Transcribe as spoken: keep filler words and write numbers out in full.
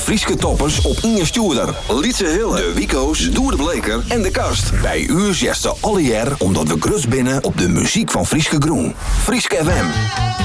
Frieske toppers op Inge Stoerder, Lietse Hille, de Wico's, Doer de Bleker en de Kast. Bij u zesten alle jaar omdat we grut binnen op de muziek van Frieske Groen. Frieske F M.